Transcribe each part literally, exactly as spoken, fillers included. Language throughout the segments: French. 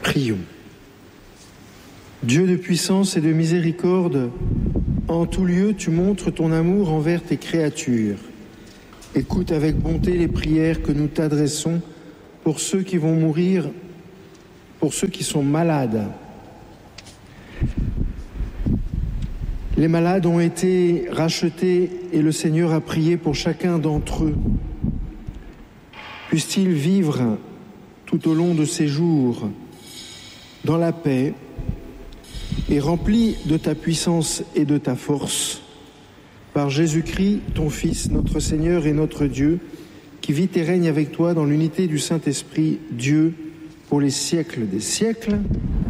Prions. Dieu de puissance et de miséricorde, en tout lieu tu montres ton amour envers tes créatures. Écoute avec bonté les prières que nous t'adressons pour ceux qui vont mourir, pour ceux qui sont malades. Les malades ont été rachetés et le Seigneur a prié pour chacun d'entre eux. Puissent-ils vivre tout au long de ces jours dans la paix et remplis de ta puissance et de ta force, par Jésus-Christ, ton Fils, notre Seigneur et notre Dieu, qui vit et règne avec toi dans l'unité du Saint-Esprit, Dieu, pour les siècles des siècles.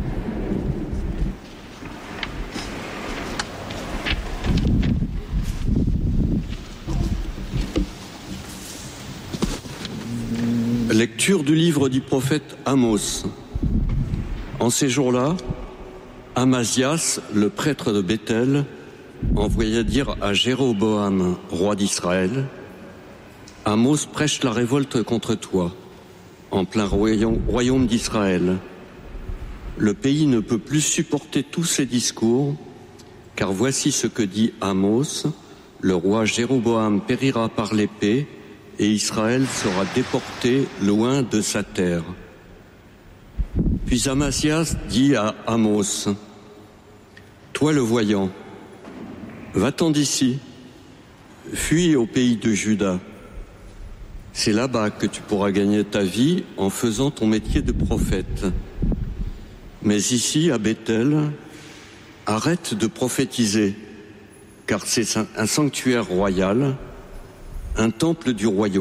Lecture du livre du prophète Amos. En ces jours-là, Amazias, le prêtre de Béthel, envoya dire à Jéroboam, roi d'Israël, « Amos prêche la révolte contre toi, en plein royaume, royaume d'Israël. Le pays ne peut plus supporter tous ces discours, car voici ce que dit Amos, le roi Jéroboam périra par l'épée, et Israël sera déporté loin de sa terre. » Puis Amazias dit à Amos, « Toi le voyant, va-t'en d'ici, fuis au pays de Juda. C'est là-bas que tu pourras gagner ta vie en faisant ton métier de prophète. Mais ici, à Béthel, arrête de prophétiser, car c'est un sanctuaire royal, un temple du royaume. »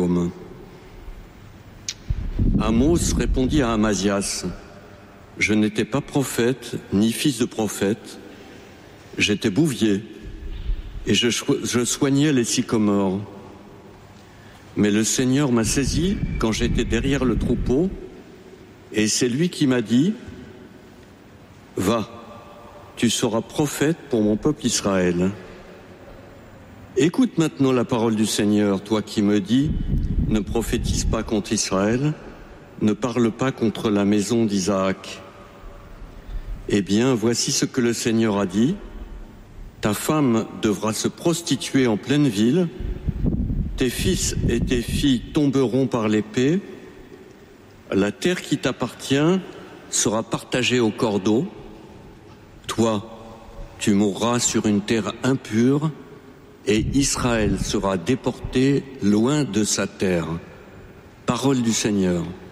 Amos répondit à Amazias, « Je n'étais pas prophète, ni fils de prophète, j'étais bouvier, et je, je soignais les sycomores. Mais le Seigneur m'a saisi quand j'étais derrière le troupeau, et c'est lui qui m'a dit, « Va, tu seras prophète pour mon peuple Israël. » Écoute maintenant la parole du Seigneur, toi qui me dis, « Ne prophétise pas contre Israël, ne parle pas contre la maison d'Isaac. » Eh bien, voici ce que le Seigneur a dit. Ta femme devra se prostituer en pleine ville, tes fils et tes filles tomberont par l'épée, la terre qui t'appartient sera partagée au cordeau, toi, tu mourras sur une terre impure, et Israël sera déporté loin de sa terre. Parole du Seigneur.